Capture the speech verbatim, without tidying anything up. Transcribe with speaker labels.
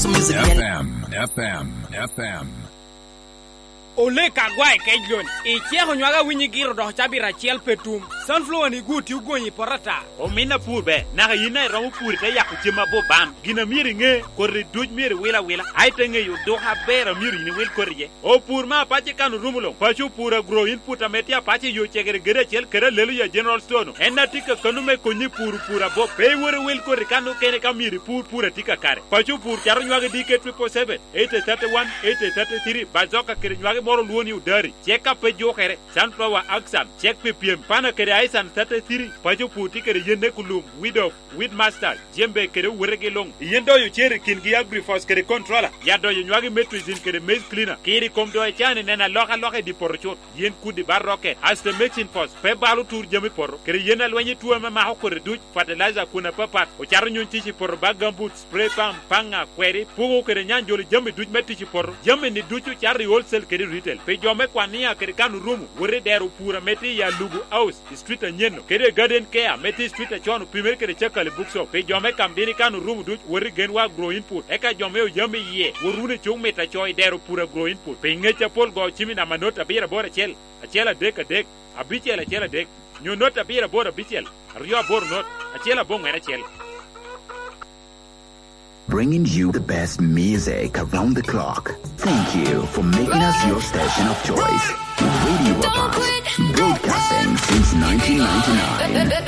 Speaker 1: music.
Speaker 2: F M, F M, F M.
Speaker 3: Ole kagwai kejlon e chego nywaga winyi giro do chabira chiel petum sunflower ni guti ugonyi porata
Speaker 4: o mina purbe na yina ro pur te yak chima bo bam gina miri nge korri duj miri wila wila ai tenge yu do ha bera miri ni wil korje o pur ma pache kanu rumulo pachu pura grow input ametia pache yo chegere gere chel kere lelu ya general stone enna tika kanu me konyi pur pura bo pe wore wil korri kanu kene kamiri pur pura tika kare pachu pur charo nywaga dike triple seven eight thirty one eight thirty three bazoka kere nywaga moro luoni udari check up jo kere sunflower axam check ppm pana kere aisan thirty three pacho puti kere yende kulum weed of weed master jembe kere werege long yendo yo chere kingi agrifos kere controller yado yo nywagi metrizin kere maize cleaner kiri komdo e chane nena loka loka di porchot yen kudi barrocket as the mixing force pe balu tour jemi porro kere yena lwenye tuwa mama hokore duch fertilizer kuna papat o charo nyon tichi porro bagambut spray pump panga kweri pugo kere nyanjoli jemi duch metichi porro jemi ni duchu chari wholesale kere retail pe jome kwania kere kanu rumu wore deru pura meti ya lugu house street nyeno kere garden care meti street chono primer kere chakale bookshop pe jome kambini kanu rumu duch wore genwa grow input eka jome o jame ye worune chung meta choi deru pura grow input pe ngecha pol go chimi na manota bira bora chel achela dek dek abichela chela dek nyo nota bira bora bichel rio bor not achela bong era chel.
Speaker 5: Bringing you the best music around the clock. Thank you for making us your station of choice. Radio Apart, broadcasting since nineteen ninety-nine.